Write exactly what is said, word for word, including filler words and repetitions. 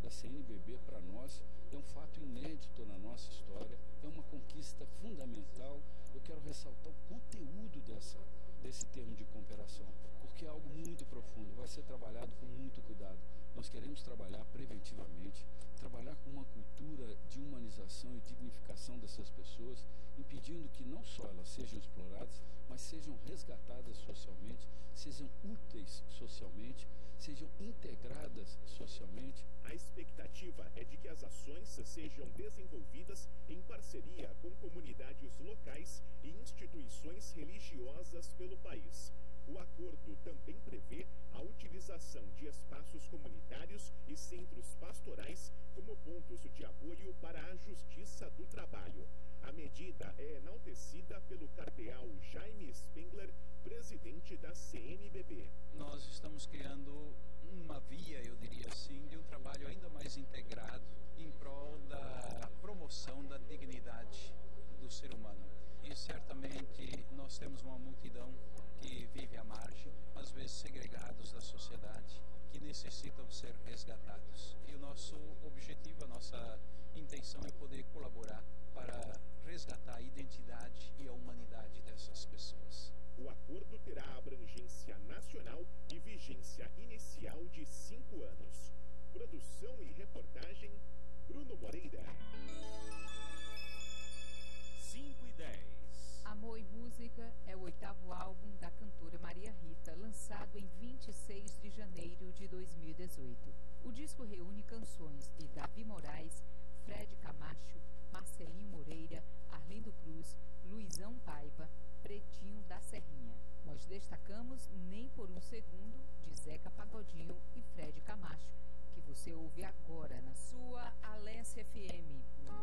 da C N B B para nós é um fato inédito na nossa história, é uma conquista fundamental. Eu quero ressaltar o conteúdo dessa, desse termo de cooperação, porque é algo muito profundo, vai ser trabalhado com muito cuidado. Nós queremos trabalhar preventivamente, trabalhar com uma cultura de humanização e dignificação dessas pessoas, impedindo que não só elas sejam exploradas, mas sejam resgatadas socialmente, sejam úteis socialmente, sejam integradas socialmente. A expectativa é de que as ações sejam desenvolvidas em parceria com comunidades locais e instituições religiosas pelo país. O acordo também prevê a utilização de espaços comunitários e centros pastorais como pontos de apoio para a Justiça do Trabalho. A medida é enaltecida pelo cardeal Jaime Spengler, presidente da C N B B. Nós estamos criando uma via, eu diria assim, de um trabalho ainda mais integrado em prol da promoção da dignidade do ser humano. E certamente nós temos uma multidão que vive à margem, às vezes segregados da sociedade, que necessitam ser resgatados. E o nosso objetivo, a nossa intenção é poder colaborar para resgatar a identidade e a humanidade dessas pessoas. O acordo terá abrangência nacional e vigência inicial de cinco anos. Produção e reportagem, Bruno Moreira. cinco e dez. Amor e Música é o oitavo álbum da cantora Maria Rita, lançado em vinte e seis de janeiro de dois mil e dezoito. O disco reúne canções de Davi Moraes, Fred Camacho, Marcelinho Moreira, Arlindo Cruz, Luizão Paiva, Pretinho da Serrinha. Nós destacamos Nem por um Segundo, de